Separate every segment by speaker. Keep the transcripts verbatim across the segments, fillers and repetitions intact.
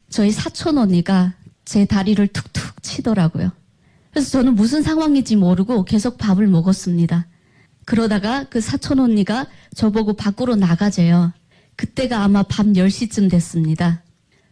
Speaker 1: 저희 사촌 언니가 제 다리를 툭툭 치더라고요. 그래서 저는 무슨 상황인지 모르고 계속 밥을 먹었습니다. 그러다가 그 사촌 언니가 저보고 밖으로 나가재요. 그때가 아마 밤 열 시쯤 됐습니다.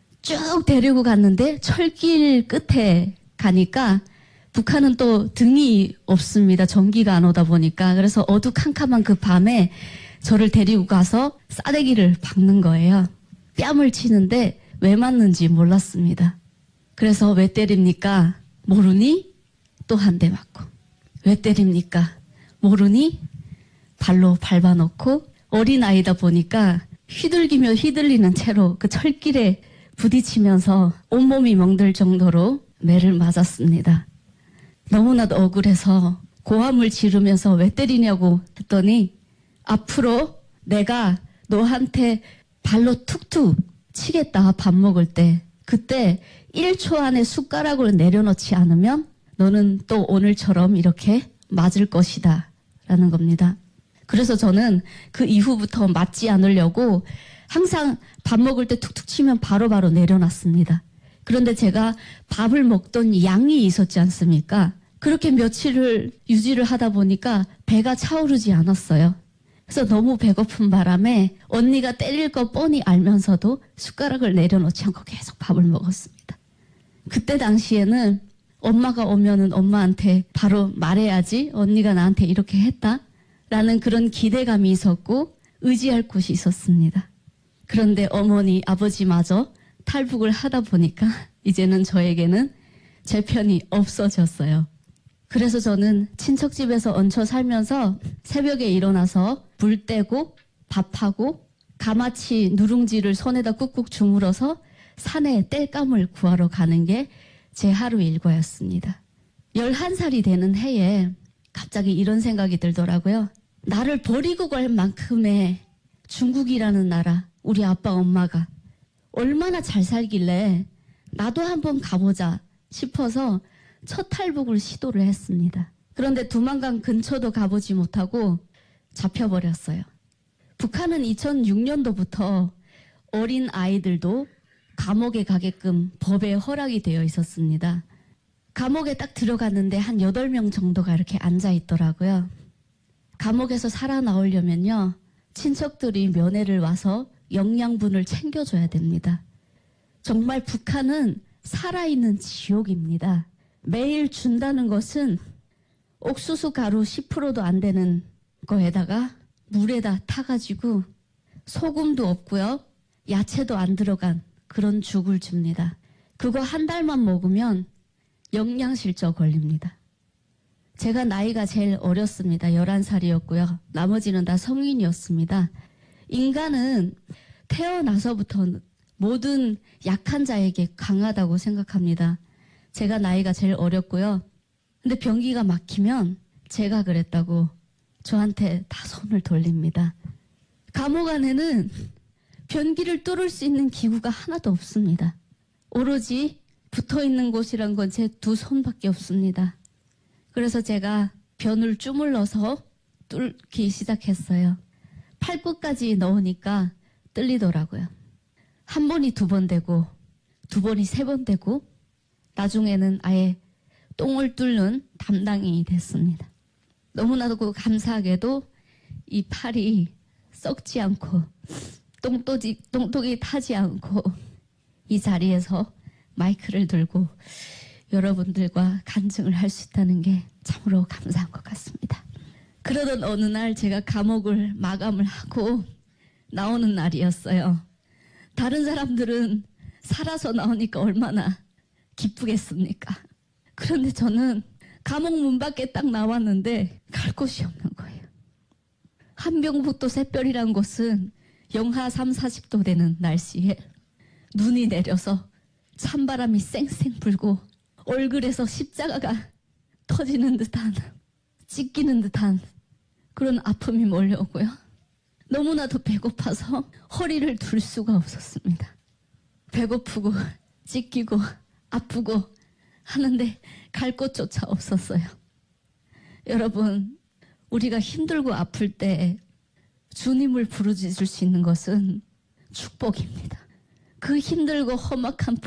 Speaker 1: 쭉 데리고 갔는데 철길 끝에 가니까 북한은 또 등이 없습니다. 전기가 안 오다 보니까. 그래서 어두캄캄한 그 밤에 저를 데리고 가서 싸대기를 박는 거예요. 뺨을 치는데 왜 맞는지 몰랐습니다. 그래서 왜 때립니까? 모르니? 또 한 대 맞고. 왜 때립니까? 모르니? 발로 밟아놓고 어린아이다 보니까 휘둘기며 휘둘리는 채로 그 철길에 부딪히면서 온몸이 멍들 정도로 매를 맞았습니다. 너무나도 억울해서 고함을 지르면서 왜 때리냐고 했더니 앞으로 내가 너한테 발로 툭툭 치겠다, 밥 먹을 때. 그때 일 초 안에 숟가락을 내려놓지 않으면 너는 또 오늘처럼 이렇게 맞을 것이다 라는 겁니다. 그래서 저는 그 이후부터 맞지 않으려고 항상 밥 먹을 때 툭툭 치면 바로바로 내려놨습니다. 그런데 제가 밥을 먹던 양이 있었지 않습니까? 그렇게 며칠을 유지를 하다 보니까 배가 차오르지 않았어요. 그래서 너무 배고픈 바람에 언니가 때릴 거 뻔히 알면서도 숟가락을 내려놓지 않고 계속 밥을 먹었습니다. 그때 당시에는 엄마가 오면은 엄마한테 바로 말해야지 언니가 나한테 이렇게 했다 라는 그런 기대감이 있었고 의지할 곳이 있었습니다. 그런데 어머니, 아버지마저 탈북을 하다 보니까 이제는 저에게는 제 편이 없어졌어요. 그래서 저는 친척집에서 얹혀 살면서 새벽에 일어나서 불 떼고 밥하고 가마치 누룽지를 손에다 꾹꾹 주물어서 산에 땔감을 구하러 가는 게 제 하루 일과였습니다. 열한 살이 되는 해에 갑자기 이런 생각이 들더라고요. 나를 버리고 갈 만큼의 중국이라는 나라, 우리 아빠 엄마가 얼마나 잘 살길래 나도 한번 가보자 싶어서 첫 탈북을 시도를 했습니다. 그런데 두만강 근처도 가보지 못하고 잡혀버렸어요. 북한은 이천육 년도부터 어린 아이들도 감옥에 가게끔 법에 허락이 되어 있었습니다. 감옥에 딱 들어갔는데 한 여덟 명 정도가 이렇게 앉아 있더라고요. 감옥에서 살아나오려면요, 친척들이 면회를 와서 영양분을 챙겨줘야 됩니다. 정말 북한은 살아있는 지옥입니다. 매일 준다는 것은 옥수수 가루 십 퍼센트도 안 되는 거에다가 물에다 타가지고 소금도 없고요, 야채도 안 들어간 그런 죽을 줍니다. 그거 한 달만 먹으면 영양실조 걸립니다. 제가 나이가 제일 어렸습니다. 열한 살이었고요. 나머지는 다 성인이었습니다. 인간은 태어나서부터 모든 약한 자에게 강하다고 생각합니다. 제가 나이가 제일 어렸고요. 근데 변기가 막히면 제가 그랬다고 저한테 다 손을 돌립니다. 감옥 안에는 변기를 뚫을 수 있는 기구가 하나도 없습니다. 오로지 붙어있는 곳이란 건 제 두 손밖에 없습니다. 그래서 제가 변을 주물러서 뚫기 시작했어요. 팔끝까지 넣으니까 뚫리더라고요. 한 번이 두 번 되고 두 번이 세 번 되고 나중에는 아예 똥을 뚫는 담당이 됐습니다. 너무나도 감사하게도 이 팔이 썩지 않고 똥독이, 똥독이 타지 않고 이 자리에서 마이크를 들고 여러분들과 간증을 할 수 있다는 게 참으로 감사한 것 같습니다. 그러던 어느 날 제가 감옥을 마감을 하고 나오는 날이었어요. 다른 사람들은 살아서 나오니까 얼마나 기쁘겠습니까? 그런데 저는 감옥 문 밖에 딱 나왔는데 갈 곳이 없는 거예요. 한병북도 샛별이라는 곳은 영하 삼, 사십 도 되는 날씨에 눈이 내려서 찬바람이 쌩쌩 불고 얼굴에서 십자가가 터지는 듯한, 찢기는 듯한 그런 아픔이 몰려오고요. 너무나도 배고파서 허리를 둘 수가 없었습니다. 배고프고 찢기고 아프고 하는데 갈 곳조차 없었어요. 여러분, 우리가 힘들고 아플 때 주님을 부르짖을 수 있는 것은 축복입니다. 그 힘들고 험악한